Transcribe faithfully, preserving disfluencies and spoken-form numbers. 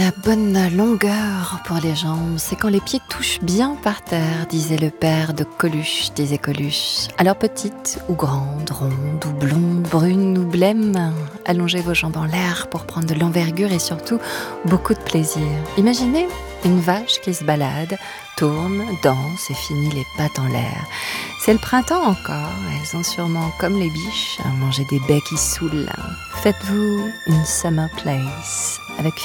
La bonne longueur pour les jambes, c'est quand les pieds touchent bien par terre, disait le père de Coluche, disait Coluche. Alors petite ou grande, ronde ou blonde, brune ou blême, allongez vos jambes en l'air pour prendre de l'envergure et surtout beaucoup de plaisir. Imaginez une vache qui se balade, tourne, danse et finit les pattes en l'air. C'est le printemps encore, elles ont sûrement, comme les biches, mangé des baies qui saoulent. Faites-vous une summer place avec